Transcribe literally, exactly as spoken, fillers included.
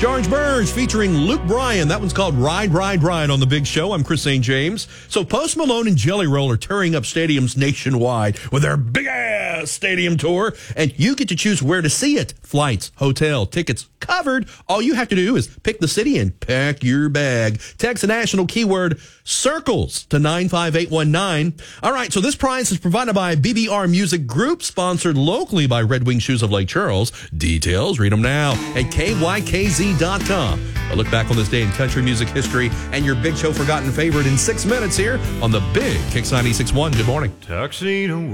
George Burns featuring Luke Bryan. That one's called Ride, Ride, Ride on The Big Show. I'm Chris Saint James. So Post Malone and Jelly Roll are tearing up stadiums nationwide with their big-ass stadium tour, and you get to choose where to see it. Flights, hotel, tickets covered. All you have to do is pick the city and pack your bag. Text the national keyword CIRCLES to nine five eight one nine. All right, so this prize is provided by B B R Music Group, sponsored locally by Red Wing Shoes of Lake Charles. Details, read them now at K Y K Z dot com. A look back on this day in country music history and your Big Show forgotten favorite in six minutes here on the Big Kix ninety-six point one. Good morning. Tuxedo